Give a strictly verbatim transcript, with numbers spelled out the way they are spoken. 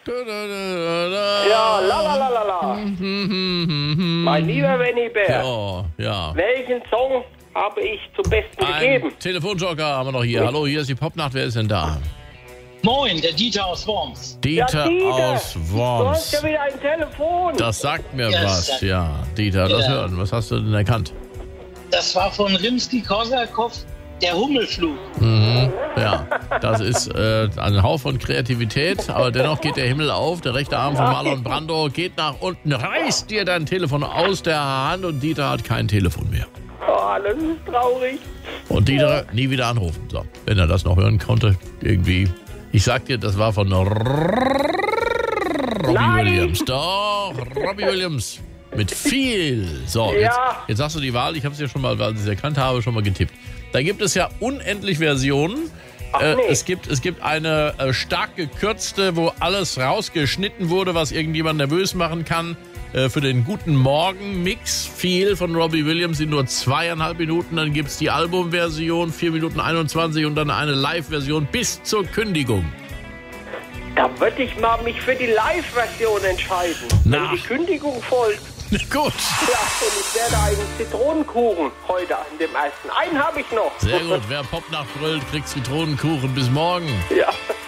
Ja, la la la la la. Mein lieber Benny Bär. Ja, ja. Welchen Song habe ich zum Besten Ein gegeben? Telefonjoker haben wir noch hier. Hallo, hier ist die Popnacht. Wer ist denn da? Moin, der Dieter aus Worms. Dieter, Ja, Dieter. aus Du hast Worms. ja wieder ein Telefon. Das sagt mir Ja, was, das- ja. Dieter, lass Ja. hören. Was hast du denn erkannt? Das war von Rimski-Korsakow, der Hummelflug. Mhm. Ja, das ist äh, ein Hauch von Kreativität, aber dennoch geht der Himmel auf. Der rechte Arm von Marlon Brando geht nach unten, reißt dir dein Telefon aus der Hand und Dieter hat kein Telefon mehr. Oh, das ist traurig. Und Dieter nie wieder anrufen. So, wenn er das noch hören konnte, irgendwie. Ich sag dir, das war von Robbie Nein. Williams. Doch, Robbie Williams. Mit viel. So, jetzt, Ja. jetzt hast du die Wahl. Ich habe es ja schon mal, weil ich es erkannt habe, schon mal getippt. Da gibt es ja unendlich Versionen. Ach, Äh, nee. es, gibt, es gibt eine äh, stark gekürzte, wo alles rausgeschnitten wurde, was irgendjemand nervös machen kann. Äh, für den guten Morgen-Mix. Viel von Robbie Williams in nur zweieinhalb Minuten. Dann gibt es die Albumversion, vier Minuten einundzwanzig und dann eine Live-Version bis zur Kündigung. Da würde ich mal mich für die Live-Version entscheiden. Na. Wenn die Kündigung folgt. Gut. Ja, und ich werde einen Zitronenkuchen heute an dem ersten. Einen habe ich noch. Sehr gut. Wer Popnacht brüllt, kriegt Zitronenkuchen. Bis morgen. Ja.